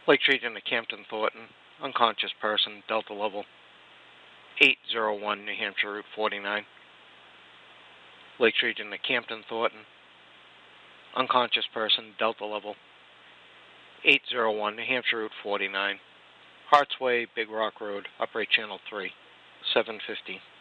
Lakes Region of Campton Thornton, unconscious person, Delta level 801, New Hampshire Route 49. Lakes Region of Campton Thornton, unconscious person, Delta level 801, New Hampshire Route 49. Harts Way, Big Rock Road, Upright Channel 3, 750.